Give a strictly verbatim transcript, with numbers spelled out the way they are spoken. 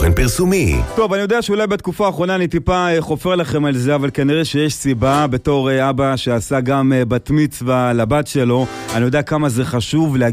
תוכן פרסומי. טוב, אני יודע שאולי בתקופה האחרונה אני טיפה חופר לכם על זה, אבל כנראה שיש סיבה. בתור אבא שעשה גם בת מצווה לבת שלו, אני יודע כמה זה חשוב להגיע